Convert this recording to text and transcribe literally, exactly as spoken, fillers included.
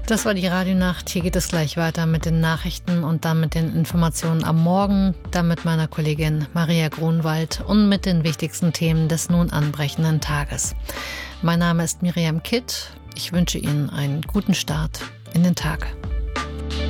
Das war die Radionacht. Hier geht es gleich weiter mit den Nachrichten und dann mit den Informationen am Morgen, dann mit meiner Kollegin Maria Grunwald und mit den wichtigsten Themen des nun anbrechenden Tages. Mein Name ist Miriam Kitt. Ich wünsche Ihnen einen guten Start in den Tag.